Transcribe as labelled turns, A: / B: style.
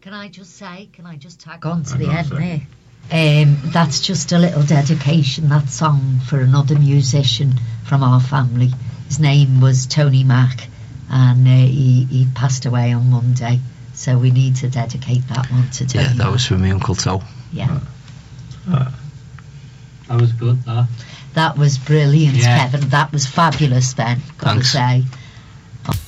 A: can I just tag on to the end there? That's just a little dedication, that song, for another musician from our family. His name was Tony Mack, and he passed away on Monday, so we need to dedicate that one to Tony.
B: Yeah, that was for my Uncle Toe.
A: Yeah.
C: That was good, that.
A: That was brilliant, Kevin. That was fabulous, then, got to say.